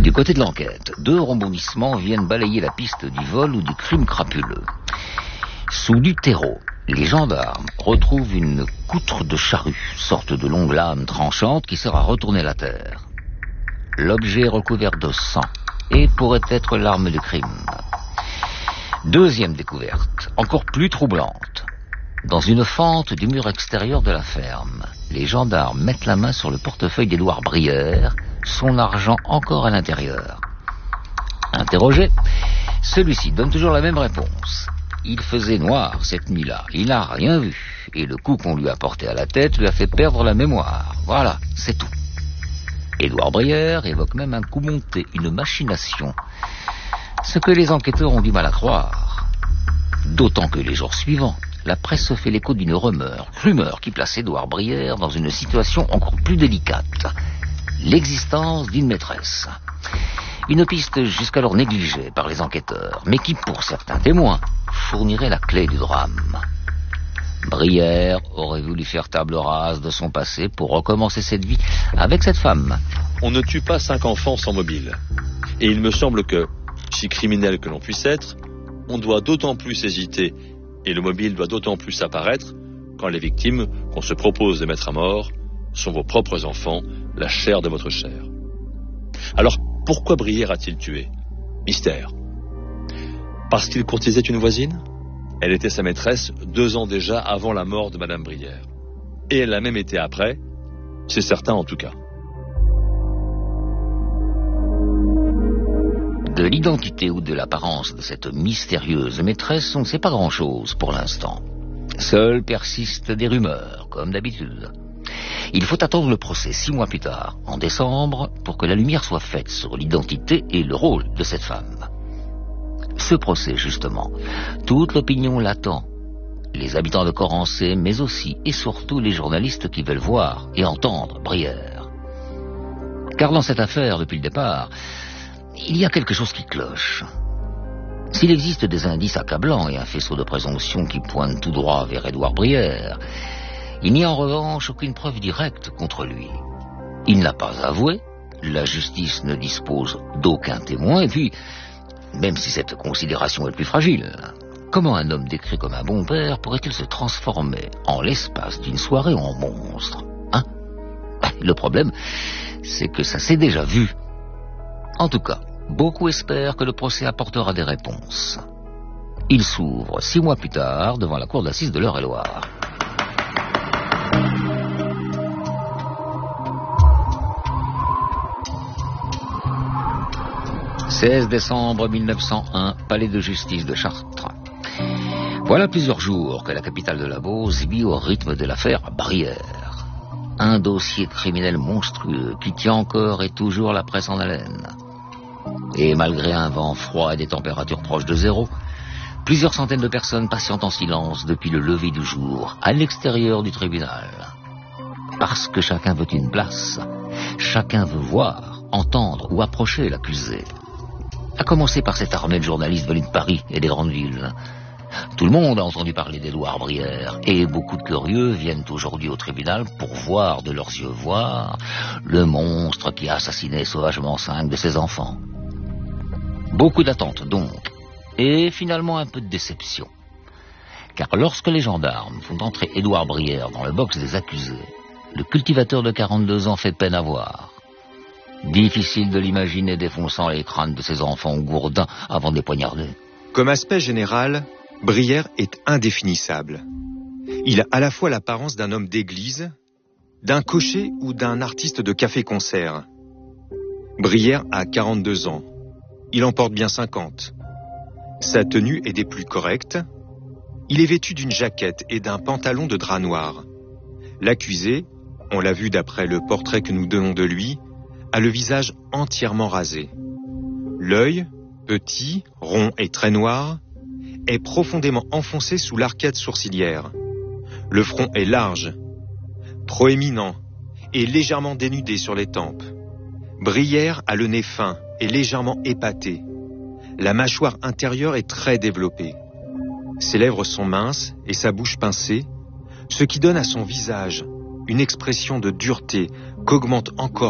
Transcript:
Du côté de l'enquête, 2 rebondissements viennent balayer la piste du vol ou du crime crapuleux. Sous du terreau, les gendarmes retrouvent une coutre de charrue, sorte de longue lame tranchante qui sert à retourner la terre. L'objet est recouvert de sang et pourrait être l'arme du crime. Deuxième découverte, encore plus troublante. Dans une fente du mur extérieur de la ferme, les gendarmes mettent la main sur le portefeuille d'Édouard Brière, son argent encore à l'intérieur. Interrogé, celui-ci donne toujours la même réponse. Il faisait noir cette nuit-là, il n'a rien vu, et le coup qu'on lui a porté à la tête lui a fait perdre la mémoire. Voilà, c'est tout. Édouard Brière évoque même un coup monté, une machination, ce que les enquêteurs ont du mal à croire. D'autant que les jours suivants, la presse se fait l'écho d'une rumeur qui place Édouard Brière dans une situation encore plus délicate. L'existence d'une maîtresse. Une piste jusqu'alors négligée par les enquêteurs, mais qui, pour certains témoins, fournirait la clé du drame. Brière aurait voulu faire table rase de son passé pour recommencer cette vie avec cette femme. On ne tue pas 5 enfants sans mobile. Et il me semble que, si criminel que l'on puisse être, on doit d'autant plus hésiter et le mobile doit d'autant plus apparaître quand les victimes qu'on se propose de mettre à mort sont vos propres enfants, la chair de votre chair. Alors, pourquoi Brière a-t-il tué? Mystère. Parce qu'il courtisait une voisine? Elle était sa maîtresse 2 ans déjà avant la mort de Madame Brière. Et elle l'a même été après, c'est certain en tout cas. De l'identité ou de l'apparence de cette mystérieuse maîtresse, on ne sait pas grand-chose pour l'instant. Seules persistent des rumeurs, comme d'habitude. Il faut attendre le procès 6 mois plus tard, en décembre, pour que la lumière soit faite sur l'identité et le rôle de cette femme. Ce procès, justement, toute l'opinion l'attend. Les habitants de Corancé, mais aussi et surtout les journalistes qui veulent voir et entendre Brière. Car dans cette affaire, depuis le départ, il y a quelque chose qui cloche. S'il existe des indices accablants et un faisceau de présomption qui pointe tout droit vers Édouard Brière, il n'y a en revanche aucune preuve directe contre lui. Il n'a pas avoué, la justice ne dispose d'aucun témoin, et puis, même si cette considération est plus fragile, comment un homme décrit comme un bon père pourrait-il se transformer en l'espace d'une soirée en monstre, hein? Le problème, c'est que ça s'est déjà vu. En tout cas, beaucoup espèrent que le procès apportera des réponses. Il s'ouvre 6 mois plus tard devant la cour d'assises de l'Eure-et-Loir. « 16 décembre 1901, palais de justice de Chartres. Voilà plusieurs jours que la capitale de la Beauce vit au rythme de l'affaire Brière. Un dossier criminel monstrueux qui tient encore et toujours la presse en haleine. Et malgré un vent froid et des températures proches de zéro, plusieurs centaines de personnes patientent en silence depuis le lever du jour, à l'extérieur du tribunal. Parce que chacun veut une place, chacun veut voir, entendre ou approcher l'accusé. À commencer par cette armée de journalistes venus de Paris et des grandes villes. Tout le monde a entendu parler d'Édouard Brière, et beaucoup de curieux viennent aujourd'hui au tribunal pour voir de leurs yeux le monstre qui a assassiné sauvagement 5 de ses enfants. Beaucoup d'attentes donc, et finalement un peu de déception. Car lorsque les gendarmes font entrer Édouard Brière dans le box des accusés, le cultivateur de 42 ans fait peine à voir. Difficile de l'imaginer défonçant les crânes de ses enfants au gourdin avant de les poignarder. Comme aspect général, Brière est indéfinissable. Il a à la fois l'apparence d'un homme d'église, d'un cocher ou d'un artiste de café-concert. Brière a 42 ans. Il en porte bien 50. Sa tenue est des plus correctes. Il est vêtu d'une jaquette et d'un pantalon de drap noir. L'accusé, on l'a vu d'après le portrait que nous donnons de lui, a le visage entièrement rasé. L'œil, petit, rond et très noir, est profondément enfoncé sous l'arcade sourcilière. Le front est large, proéminent et légèrement dénudé sur les tempes. Brière a le nez fin et légèrement épaté. La mâchoire intérieure est très développée. Ses lèvres sont minces et sa bouche pincée, ce qui donne à son visage une expression de dureté qu'augmente encore